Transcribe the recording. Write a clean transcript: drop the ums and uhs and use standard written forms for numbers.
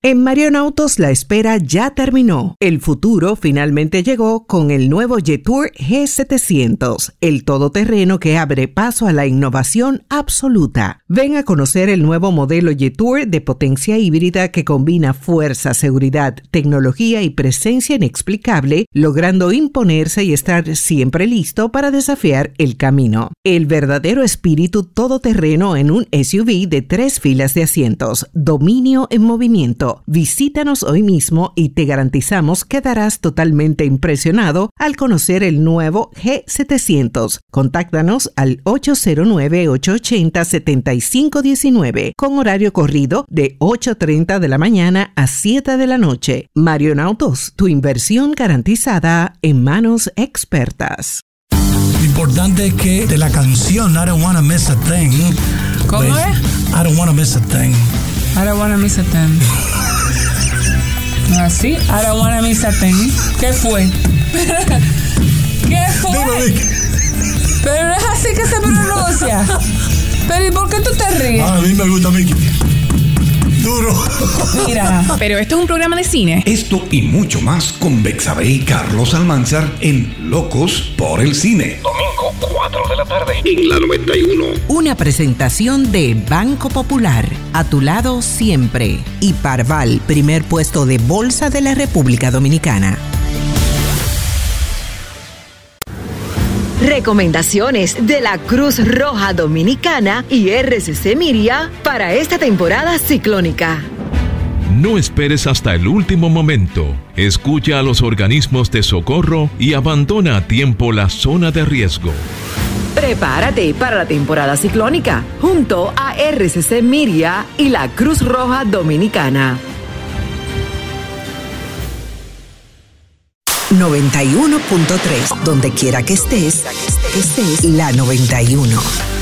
En Marion Autos la espera ya terminó. El futuro finalmente llegó con el nuevo Jetour G700, el todoterreno que abre paso a la innovación absoluta. Ven a conocer el nuevo modelo Jetour de potencia híbrida que combina fuerza, seguridad, tecnología y presencia inexplicable, logrando imponerse y estar siempre listo para desafiar el camino. El verdadero espíritu todoterreno en un SUV de 3 filas de asientos, dominio en movimiento. Visítanos hoy mismo y te garantizamos que quedarás totalmente impresionado al conocer el nuevo G700. Contáctanos al 809-880-7519 con horario corrido de 8:30 de la mañana a 7 de la noche. Marion Autos, tu inversión garantizada en manos expertas. Lo importante es que de la canción I Don't Wanna Miss a Thing. ¿Cómo es? I don't wanna miss a thing. I don't wanna miss a thing. Así, I don't wanna miss a thing. ¿Qué fue? ¿Qué fue? Pero no es así que se pronuncia. Pero ¿y por qué tú te ríes? A mí me gusta Mickey. Duro. Mira. Pero esto es un programa de cine. Esto y mucho más con Bexabe y Carlos Almanzar en Locos por el Cine. Domingo, 4 de la tarde, en la 91. Una presentación de Banco Popular, a tu lado siempre. Y Parval, primer puesto de bolsa de la República Dominicana. Recomendaciones de la Cruz Roja Dominicana y RCC Miria para esta temporada ciclónica. No esperes hasta el último momento. Escucha a los organismos de socorro y abandona a tiempo la zona de riesgo. Prepárate para la temporada ciclónica junto a RCC Miria y la Cruz Roja Dominicana. 91.3, donde quiera que estés, la 91.